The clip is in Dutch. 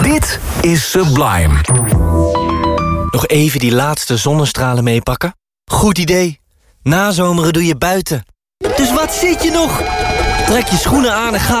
Dit is Sublime. Nog even die laatste zonnestralen meepakken? Goed idee. Nazomeren doe je buiten. Dus wat zit je nog? Trek je schoenen aan en ga